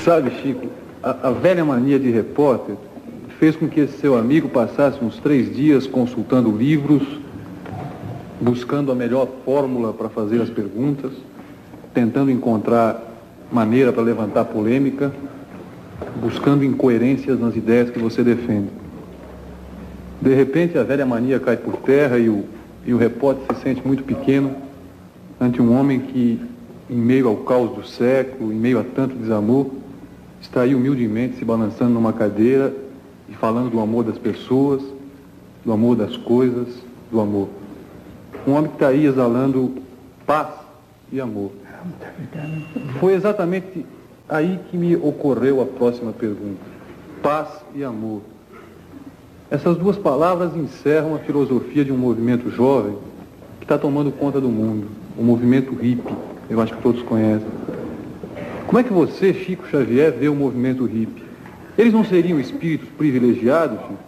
Sabe, Chico, a velha mania de repórter fez com que esse seu amigo passasse uns 3 dias consultando livros, buscando a melhor fórmula para fazer as perguntas, tentando encontrar maneira para levantar polêmica, buscando incoerências nas ideias que você defende. De repente, a velha mania cai por terra e o repórter se sente muito pequeno ante um homem que, em meio ao caos do século, em meio a tanto desamor, está aí humildemente se balançando numa cadeira e falando do amor das pessoas, do amor das coisas, do amor. Um homem que está aí exalando paz e amor. Foi exatamente aí que me ocorreu a próxima pergunta. Paz e amor. Essas duas palavras encerram a filosofia de um movimento jovem que está tomando conta do mundo, o movimento hippie, eu acho que todos conhecem. Como é que você, Chico Xavier, vê o movimento hippie? Eles não seriam espíritos privilegiados, Chico?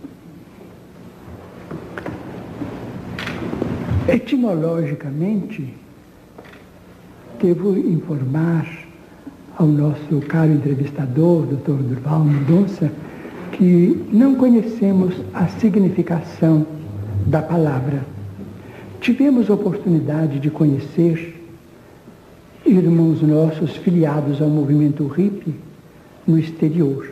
Etimologicamente, devo informar ao nosso caro entrevistador, Dr. Durval Mendonça, que não conhecemos a significação da palavra. Tivemos a oportunidade de conhecer irmãos nossos filiados ao movimento hippie no exterior.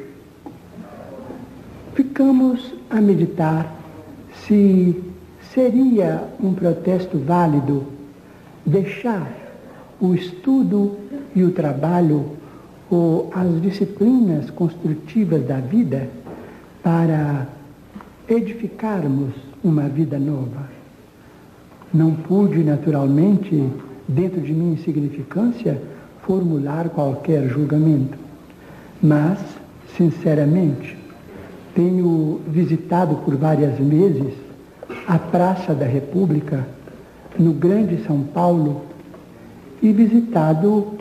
Ficamos a meditar se seria um protesto válido deixar o estudo e o trabalho ou as disciplinas construtivas da vida para edificarmos uma vida nova. Não pude, naturalmente, dentro de minha insignificância, formular qualquer julgamento. Mas, sinceramente, tenho visitado por vários meses a Praça da República, no Grande São Paulo, e visitado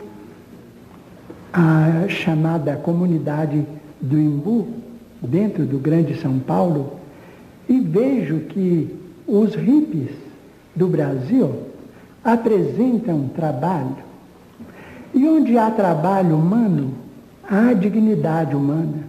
a chamada comunidade do Imbu, dentro do Grande São Paulo, e vejo que os hippies do Brasil apresentam trabalho. E onde há trabalho humano, há dignidade humana.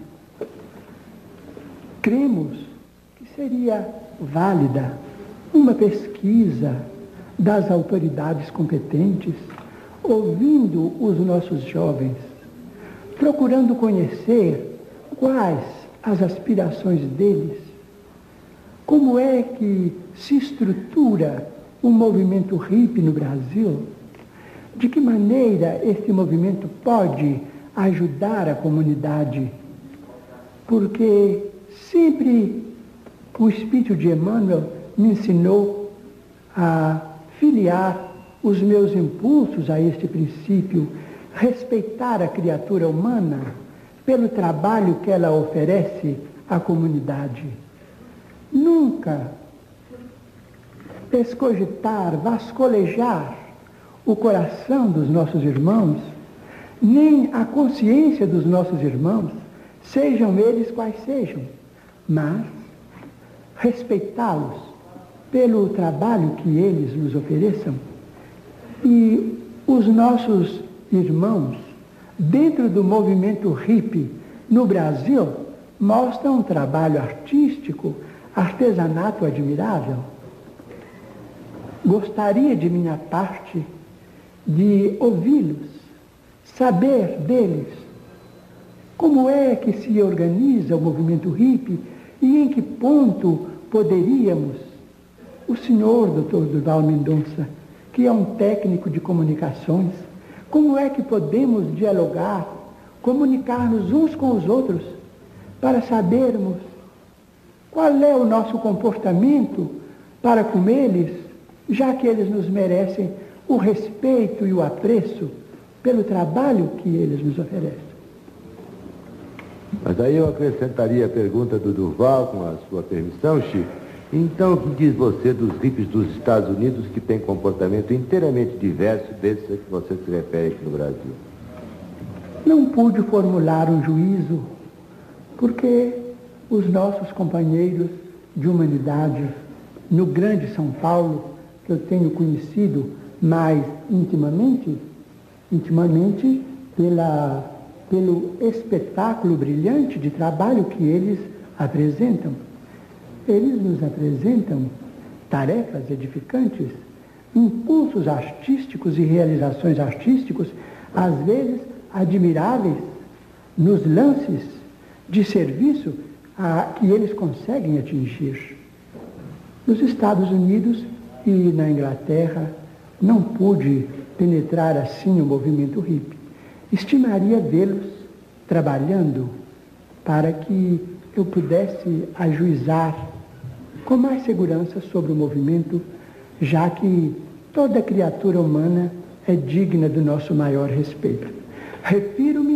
Cremos que seria válida uma pesquisa das autoridades competentes, ouvindo os nossos jovens, procurando conhecer quais as aspirações deles, como é que se estrutura o movimento hippie no Brasil, de que maneira esse movimento pode ajudar a comunidade, porque sempre o Espírito de Emmanuel me ensinou a filiar os meus impulsos a este princípio, respeitar a criatura humana pelo trabalho que ela oferece à comunidade. Nunca escogitar, vascolejar o coração dos nossos irmãos, nem a consciência dos nossos irmãos, sejam eles quais sejam, mas respeitá-los pelo trabalho que eles nos ofereçam. E os nossos irmãos, dentro do movimento hippie no Brasil, mostram um trabalho artístico, artesanato admirável. Gostaria de minha parte de ouvi-los, saber deles como é que se organiza o movimento hippie e em que ponto poderíamos, o senhor Dr. Durval Mendonça, que é um técnico de comunicações, como é que podemos dialogar, comunicar-nos uns com os outros para sabermos qual é o nosso comportamento para com eles, já que eles nos merecem o respeito e o apreço pelo trabalho que eles nos oferecem. Mas aí eu acrescentaria a pergunta do Durval, com a sua permissão, Chico. Então, o que diz você dos hippies dos Estados Unidos que têm comportamento inteiramente diverso desse a que você se refere aqui no Brasil? Não pude formular um juízo, porque os nossos companheiros de humanidade no Grande São Paulo, que eu tenho conhecido mais intimamente pela pelo espetáculo brilhante de trabalho que eles apresentam. Eles nos apresentam tarefas edificantes, impulsos artísticos e realizações artísticos, às vezes admiráveis, nos lances de serviço que eles conseguem atingir. Nos Estados Unidos e na Inglaterra não pude penetrar assim o movimento hippie. Estimaria vê-los trabalhando para que eu pudesse ajuizar com mais segurança sobre o movimento, já que toda criatura humana é digna do nosso maior respeito. Refiro-me